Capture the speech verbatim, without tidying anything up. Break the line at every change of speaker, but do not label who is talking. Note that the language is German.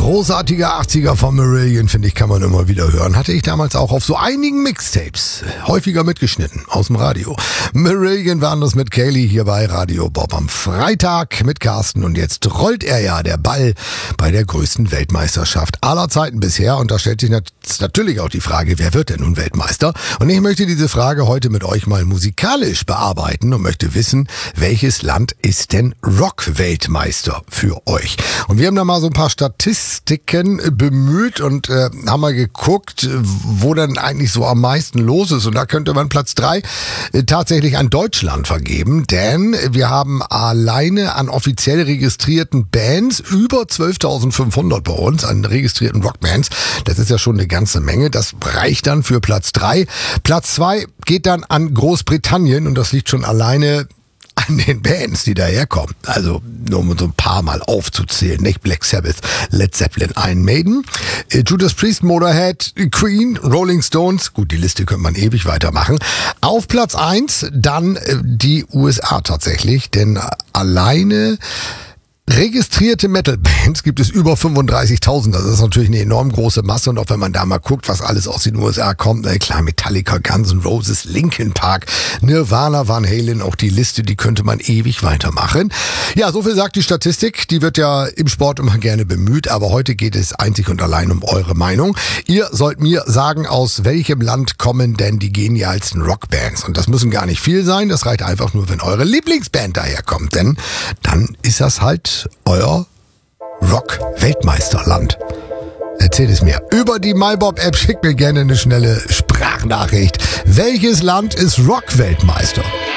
Großartiger achtziger von Marillion, finde ich, kann man immer wieder hören. Hatte ich damals auch auf so einigen Mixtapes, häufiger mitgeschnitten, aus dem Radio. Marillion waren das mit Kaylee hier bei Radio Bob am Freitag mit Carsten. Und jetzt rollt er ja, der Ball, bei der größten Weltmeisterschaft aller Zeiten bisher. Und da stellt sich natürlich auch die Frage, wer wird denn nun Weltmeister? Und ich möchte diese Frage heute mit euch mal musikalisch bearbeiten und möchte wissen, welches Land ist denn Rock-Weltmeister für euch? Und wir haben da mal so ein paar Statistiken bemüht und äh, haben mal geguckt, wo denn eigentlich so am meisten los ist. Und da könnte man Platz drei äh, tatsächlich an Deutschland vergeben, denn wir haben alleine an offiziell registrierten Bands über zwölftausendfünfhundert bei uns, an registrierten Rockbands. Das ist ja schon eine ganze Menge. Das reicht dann für Platz drei. Platz zwei geht dann an Großbritannien und das liegt schon alleine an den Bands, die daherkommen. Also nur um so ein paar Mal aufzuzählen. Nicht Black Sabbath, Led Zeppelin, Iron Maiden, äh, Judas Priest, Motorhead, Queen, Rolling Stones. Gut, die Liste könnte man ewig weitermachen. Auf Platz eins dann äh, die U S A tatsächlich, denn alleine registrierte Metal-Bands gibt es über fünfunddreißigtausend. Das ist natürlich eine enorm große Masse. Und auch wenn man da mal guckt, was alles aus den U S A kommt, na klar, Metallica, Guns N' Roses, Linkin Park, Nirvana, Van Halen, auch die Liste, die könnte man ewig weitermachen. Ja, so viel sagt die Statistik. Die wird ja im Sport immer gerne bemüht. Aber heute geht es einzig und allein um eure Meinung. Ihr sollt mir sagen, aus welchem Land kommen denn die genialsten Rockbands? Und das müssen gar nicht viel sein. Das reicht einfach nur, wenn eure Lieblingsband daherkommt. Denn dann ist das halt euer Rock-Weltmeisterland. Erzählt es mir. Über die MyBob-App schickt mir gerne eine schnelle Sprachnachricht. Welches Land ist Rock-Weltmeister?